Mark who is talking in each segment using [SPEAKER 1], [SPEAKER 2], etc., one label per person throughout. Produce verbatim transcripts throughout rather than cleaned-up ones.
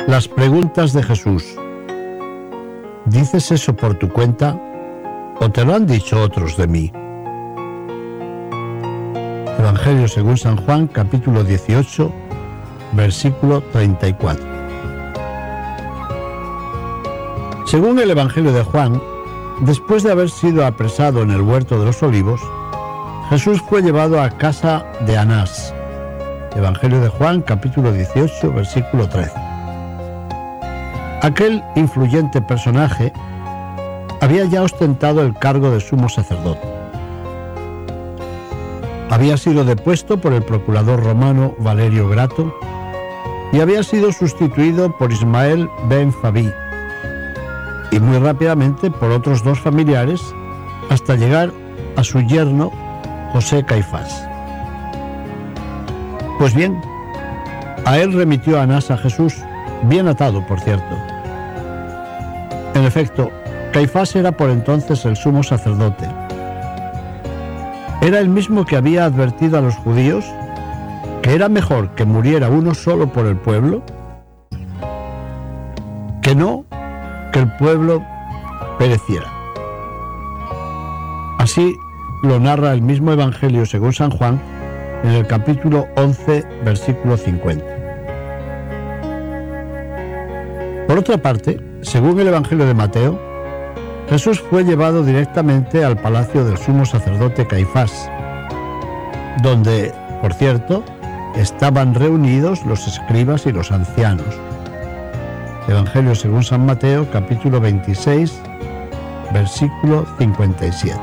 [SPEAKER 1] Las preguntas de Jesús. ¿Dices eso por tu cuenta o te lo han dicho otros de mí? Evangelio según San Juan, capítulo dieciocho, versículo treinta y cuatro. Según el Evangelio de Juan, después de haber sido apresado en el huerto de los Olivos, Jesús fue llevado a casa de Anás. Evangelio de Juan, capítulo dieciocho, versículo trece. Aquel influyente personaje había ya ostentado el cargo de sumo sacerdote. Había sido depuesto por el procurador romano Valerio Grato y había sido sustituido por Ismael ben Fabí y muy rápidamente por otros dos familiares hasta llegar a su yerno José Caifás. Pues bien, a él remitió Anás a Jesús, bien atado, por cierto. En efecto, Caifás era por entonces el sumo sacerdote. Era el mismo que había advertido a los judíos que era mejor que muriera uno solo por el pueblo que no que el pueblo pereciera. Así lo narra el mismo Evangelio según San Juan en el capítulo once, versículo cincuenta. Por otra parte, según el Evangelio de Mateo, Jesús fue llevado directamente al palacio del sumo sacerdote Caifás, donde, por cierto, estaban reunidos los escribas y los ancianos. Evangelio según San Mateo, capítulo veintiséis, versículo cincuenta y siete.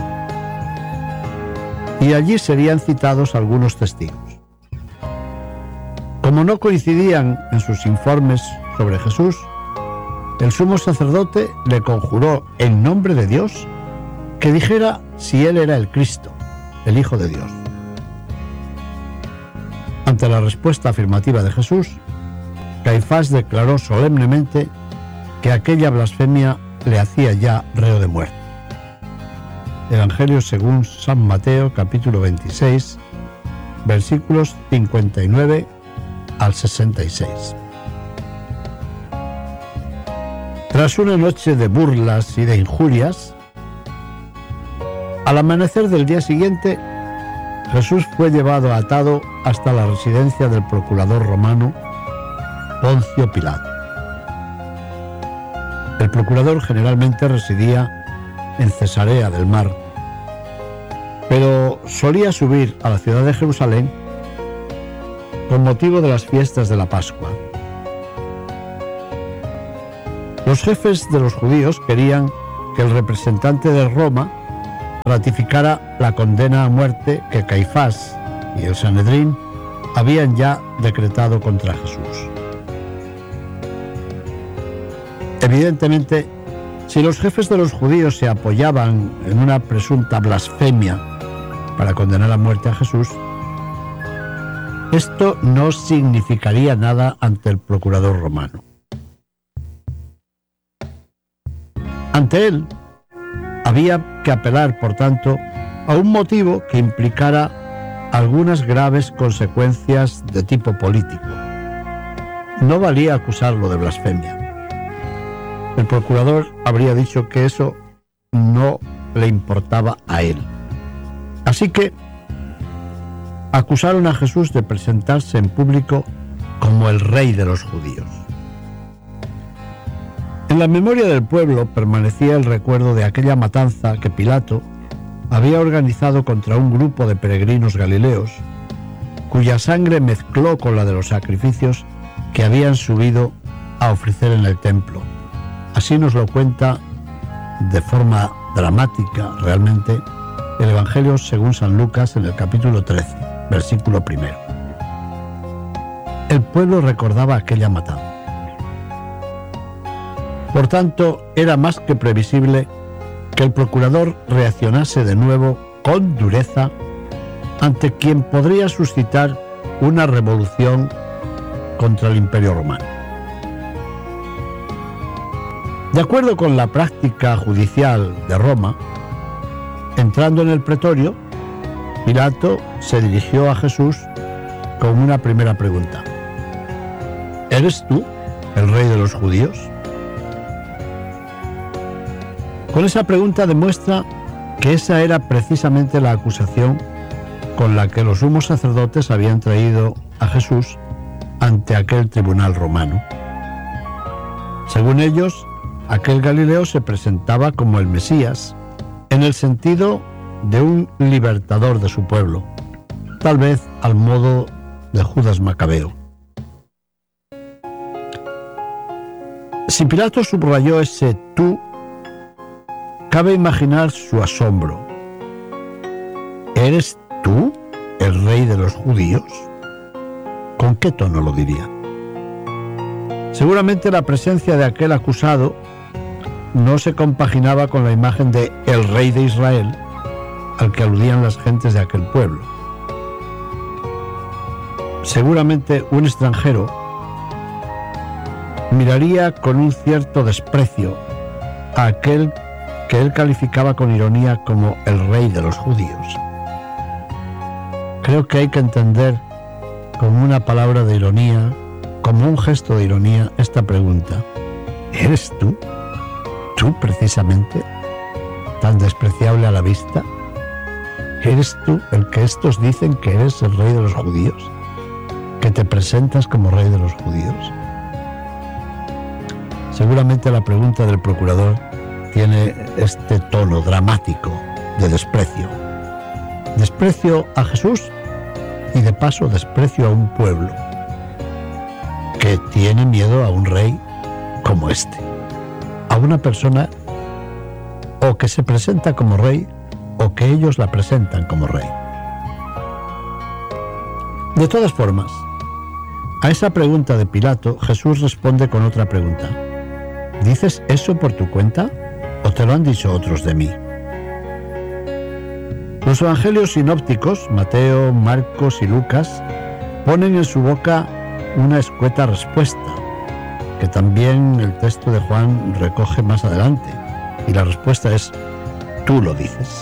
[SPEAKER 1] Y allí serían citados algunos testigos. Como no coincidían en sus informes sobre Jesús, el sumo sacerdote le conjuró en nombre de Dios que dijera si él era el Cristo, el Hijo de Dios. Ante la respuesta afirmativa de Jesús, Caifás declaró solemnemente que aquella blasfemia le hacía ya reo de muerte. Evangelio según San Mateo, capítulo veintiséis, versículos cincuenta y nueve al sesenta y seis. Tras una noche de burlas y de injurias, al amanecer del día siguiente, Jesús fue llevado atado hasta la residencia del procurador romano Poncio Pilato. El procurador generalmente residía en Cesarea del Mar, pero solía subir a la ciudad de Jerusalén con motivo de las fiestas de la Pascua. Los jefes de los judíos querían que el representante de Roma ratificara la condena a muerte que Caifás y el Sanedrín habían ya decretado contra Jesús. Evidentemente, si los jefes de los judíos se apoyaban en una presunta blasfemia para condenar a muerte a Jesús, esto no significaría nada ante el procurador romano. Ante él, había que apelar, por tanto, a un motivo que implicara algunas graves consecuencias de tipo político. No valía acusarlo de blasfemia. El procurador habría dicho que eso no le importaba a él. Así que acusaron a Jesús de presentarse en público como el rey de los judíos. En la memoria del pueblo permanecía el recuerdo de aquella matanza que Pilato había organizado contra un grupo de peregrinos galileos, cuya sangre mezcló con la de los sacrificios que habían subido a ofrecer en el templo. Así nos lo cuenta de forma dramática realmente el Evangelio según San Lucas en el capítulo trece, versículo primero. El pueblo recordaba aquella matanza. Por tanto, era más que previsible que el procurador reaccionase de nuevo con dureza ante quien podría suscitar una revolución contra el Imperio Romano. De acuerdo con la práctica judicial de Roma, entrando en el pretorio, Pilato se dirigió a Jesús con una primera pregunta. ¿Eres tú el rey de los judíos? Con esa pregunta demuestra que esa era precisamente la acusación con la que los sumos sacerdotes habían traído a Jesús ante aquel tribunal romano. Según ellos, aquel Galileo se presentaba como el Mesías, en el sentido de un libertador de su pueblo, tal vez al modo de Judas Macabeo. Si Pilato subrayó ese tú, cabe imaginar su asombro. ¿Eres tú el rey de los judíos? ¿Con qué tono lo diría? Seguramente la presencia de aquel acusado no se compaginaba con la imagen de el rey de Israel al que aludían las gentes de aquel pueblo. Seguramente un extranjero miraría con un cierto desprecio a aquel que él calificaba con ironía como el rey de los judíos. Creo que hay que entender como una palabra de ironía, como un gesto de ironía, esta pregunta: ¿eres tú? ¿Tú precisamente? ¿Tan despreciable a la vista? ¿Eres tú el que estos dicen que eres el rey de los judíos? ¿Que te presentas como rey de los judíos? Seguramente la pregunta del procurador tiene este tono dramático de desprecio. Desprecio a Jesús y de paso desprecio a un pueblo que tiene miedo a un rey como este, a una persona o que se presenta como rey o que ellos la presentan como rey. De todas formas, a esa pregunta de Pilato, Jesús responde con otra pregunta: ¿dices eso por tu cuenta o te lo han dicho otros de mí? Los evangelios sinópticos, Mateo, Marcos y Lucas, ponen en su boca una escueta respuesta, que también el texto de Juan recoge más adelante, y la respuesta es: tú lo dices.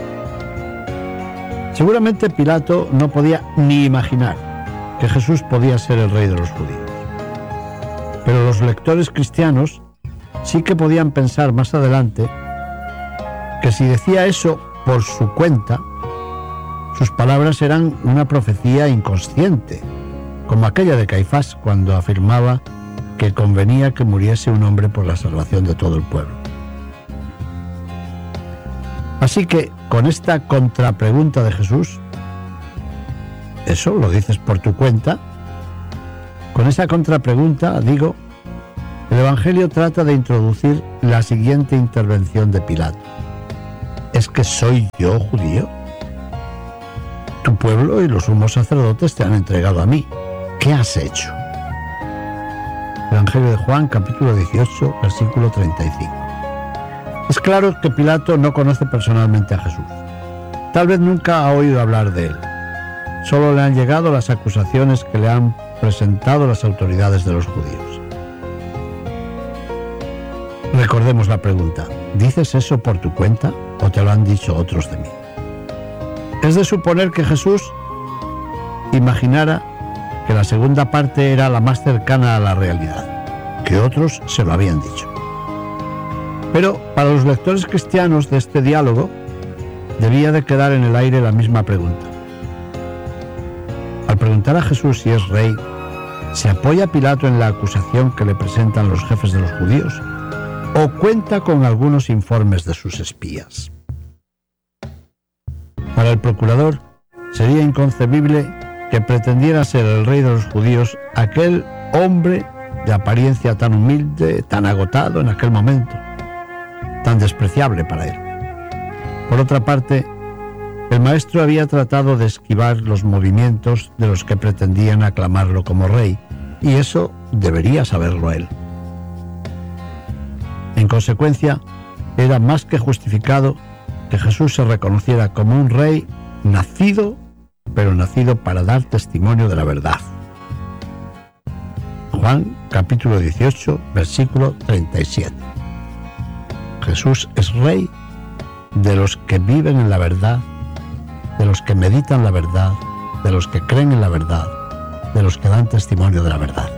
[SPEAKER 1] Seguramente Pilato no podía ni imaginar que Jesús podía ser el rey de los judíos. Pero los lectores cristianos sí que podían pensar más adelante que si decía eso por su cuenta, sus palabras eran una profecía inconsciente, como aquella de Caifás cuando afirmaba que convenía que muriese un hombre por la salvación de todo el pueblo. Así que, con esta contrapregunta de Jesús, ¿eso lo dices por tu cuenta? Con esa contrapregunta, digo, el Evangelio trata de introducir la siguiente intervención de Pilato: ¿es que soy yo judío? Tu pueblo y los sumos sacerdotes te han entregado a mí. ¿Qué has hecho? Evangelio de Juan, capítulo dieciocho, versículo treinta y cinco. Es claro que Pilato no conoce personalmente a Jesús. Tal vez nunca ha oído hablar de él. Solo le han llegado las acusaciones que le han presentado las autoridades de los judíos. Recordemos la pregunta: ¿dices eso por tu cuenta o te lo han dicho otros de mí? Es de suponer que Jesús imaginara que la segunda parte era la más cercana a la realidad, que otros se lo habían dicho. Pero para los lectores cristianos de este diálogo debía de quedar en el aire la misma pregunta. Al preguntar a Jesús si es rey, ¿se apoya Pilato en la acusación que le presentan los jefes de los judíos o cuenta con algunos informes de sus espías? Para el procurador sería inconcebible que pretendiera ser el rey de los judíos aquel hombre de apariencia tan humilde, tan agotado en aquel momento, tan despreciable para él. Por otra parte, el maestro había tratado de esquivar los movimientos de los que pretendían aclamarlo como rey, y eso debería saberlo él. En consecuencia, era más que justificado que Jesús se reconociera como un rey nacido, pero nacido para dar testimonio de la verdad. Juan capítulo dieciocho, versículo treinta y siete. Jesús es rey de los que viven en la verdad, de los que meditan la verdad, de los que creen en la verdad, de los que dan testimonio de la verdad.